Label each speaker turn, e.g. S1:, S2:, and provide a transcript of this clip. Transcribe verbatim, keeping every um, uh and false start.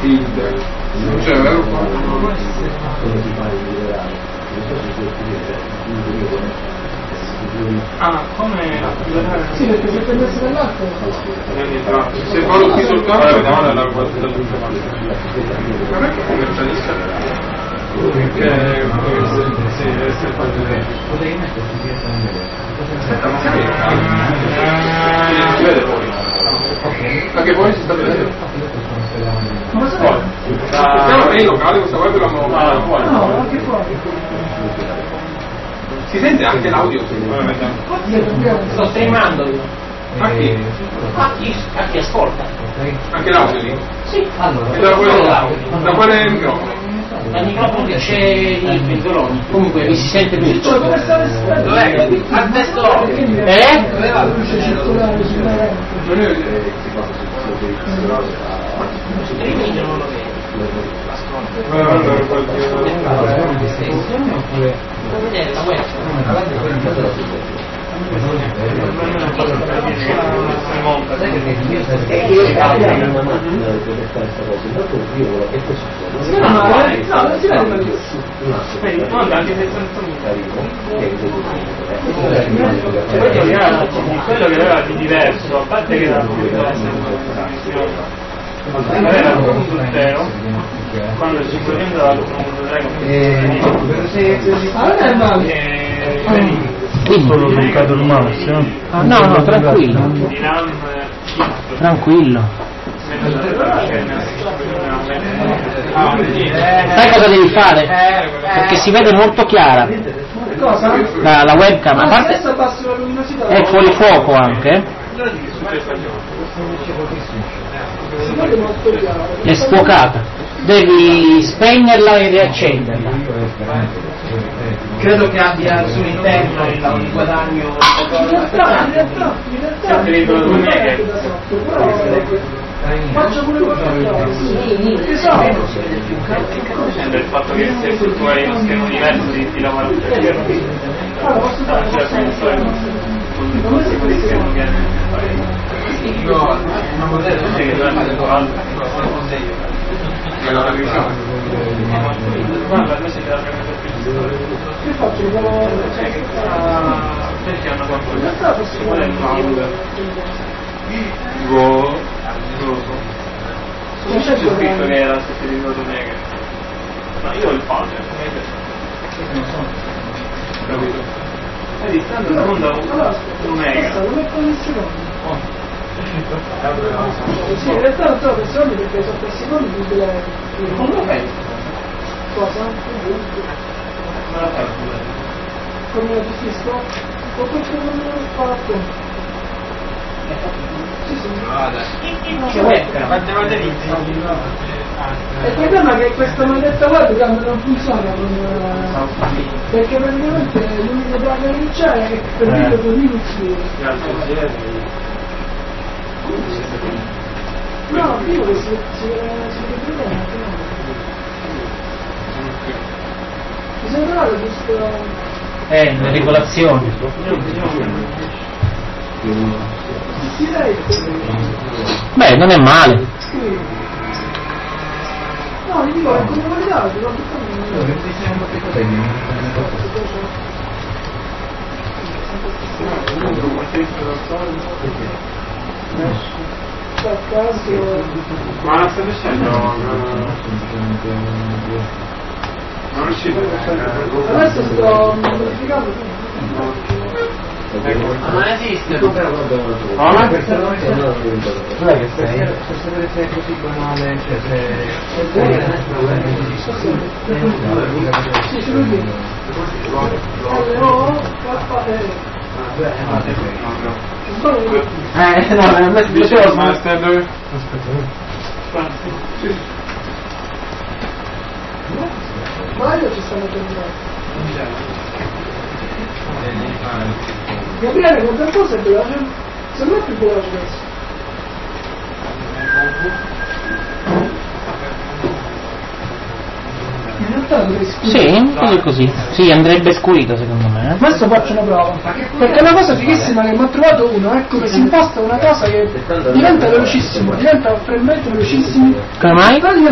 S1: feed, non c'è, vero?
S2: Ah, come?
S3: Sì, perché se prendesse dall'alto
S1: se vado qui sul campo vediamo la guardia dell'ultima non è che commercialista perché sì, deve essere fatto bene si vede poi anche poi si sta vedendo
S3: come si fa?
S1: no, è il locale questa web l'hanno fuori
S3: No, anche fuori.
S1: si sente anche l'audio
S4: sto streamando io.
S1: a chi?
S4: A chi, a chi ascolta?
S1: Anche l'audio lì?
S4: Sì, allora,
S1: e da quale, da quale microfono?
S4: dal microfono che c'è il pentolone, comunque mi si sente tutto.
S2: Dov'è? A destra.
S4: Eh?
S3: La luce circolare sulla
S4: Streaming non lo vedo. Puoi vedere la web.
S2: Quello che aveva di diverso, a parte che era aveva un intero quando il cinquecento dava il
S5: solo bloccato il mouse, no?
S4: Ah, no, no, tranquillo. Tranquillo. Sai cosa devi fare? Perché si vede molto chiara la, la webcam, a parte è fuori fuoco anche, è sfuocata. Devi spegnerla e riaccenderla. Credo che abbia al suo interno il guadagno.
S3: in realtà, in realtà, in realtà faccio pure qualcosa, che so,
S2: sembra il fatto che se tu hai uno schermo diverso ti, ti lavora più
S3: allora posso fare
S2: c'è
S3: come si può dire?
S2: no, una modella non è che deve fare
S1: nella revisione
S2: guarda, invece che la prendo più
S3: che faccio?
S2: cioè che perché hanno
S3: In
S2: qualcosa
S3: realtà posso fare
S1: tipo non lo so
S2: non c'è scritto che era stesso di Lord Omega no, io ho il padre non so
S1: capito
S2: vedi, stanno il mondo Omega
S3: non è connessione. Sì, in realtà non sono persone perché sono per secondi di delle
S4: Come lo fai?
S3: cosa?
S2: come la fai?
S3: Come lo gestisco? Ho questo non l'ho fatto. Sì, sì.
S4: C'è webcam.
S3: Il problema è che questa maledetta webcam non funziona con, perché praticamente l'unica cosa che c'è è che per video con Linux. No, dico che si si si vede anche no. Bisogna trovare questo.
S4: Eh, le regolazioni.
S3: Sì, dai.
S4: Beh, non è male.
S3: Sì. No, gli dico, è come qualità, ti guardo
S1: ma non sta riuscendo non riuscite
S3: adesso sto modificando
S4: Ma non esiste.
S1: ah ma
S5: questa non è che sei? Se sapete se è così banale, cioè se
S3: sì, ce l'ho lì. L O K E
S4: Eh, no, non è
S1: dicevo master dove?
S3: Mario ci stanno pensando. Gabriele, quanta cosa è veloce? Secondo me è più veloce adesso. In realtà dovrei scurire.
S4: Sì, così così. Sì, andrebbe scurito secondo me.
S3: Adesso faccio una prova. Perché è una cosa fighissima che mi ho trovato uno, ecco che si imposta una cosa che diventa velocissimo, diventa framemente velocissimo.
S4: Come mai?